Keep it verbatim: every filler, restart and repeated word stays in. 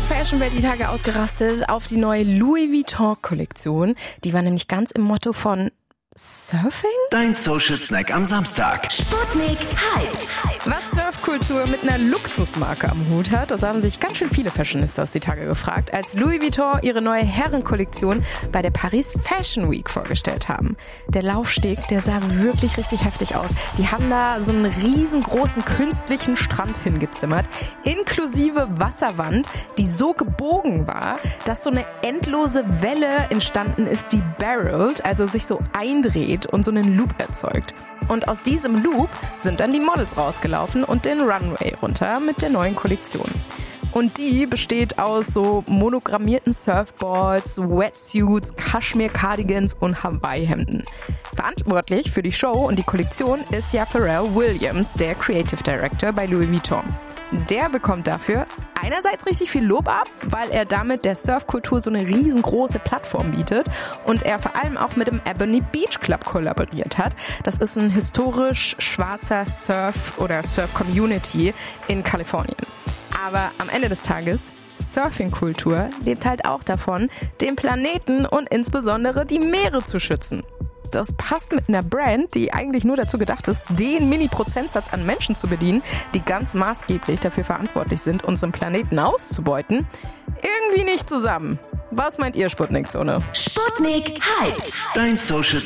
Fashionwelt die Tage ausgerastet auf die neue Louis Vuitton-Kollektion. Die war nämlich ganz im Motto von Surfing? Dein Social Snack am Samstag. Sputnik Hyped. Was Surfkultur mit einer Luxusmarke am Hut hat, das haben sich ganz schön viele Fashionistas die Tage gefragt, als Louis Vuitton ihre neue Herrenkollektion bei der Paris Fashion Week vorgestellt haben. Der Laufsteg, der sah wirklich richtig heftig aus. Die haben da so einen riesengroßen künstlichen Strand hingezimmert, inklusive Wasserwand, die so gebogen war, dass so eine endlose Welle entstanden ist, die barrelt, also sich so eindreht und so einen Loop erzeugt. Und aus diesem Loop sind dann die Models rausgelaufen und den Runway runter mit der neuen Kollektion. Und die besteht aus so monogrammierten Surfboards, Wetsuits, Kaschmir-Cardigans und Hawaii-Hemden. Verantwortlich für die Show und die Kollektion ist ja Pharrell Williams, der Creative Director bei Louis Vuitton. Der bekommt dafür einerseits richtig viel Lob ab, weil er damit der Surfkultur so eine riesengroße Plattform bietet und er vor allem auch mit dem Ebony Beach Club kollaboriert hat. Das ist ein historisch schwarzer Surf- oder Surf-Community in Kalifornien. Aber am Ende des Tages, Surfing-Kultur lebt halt auch davon, den Planeten und insbesondere die Meere zu schützen. Das passt mit einer Brand, die eigentlich nur dazu gedacht ist, den Mini-Prozentsatz an Menschen zu bedienen, die ganz maßgeblich dafür verantwortlich sind, unseren Planeten auszubeuten, irgendwie nicht zusammen. Was meint ihr, Sputnik-Zone? Sputnik Hyped. Dein Social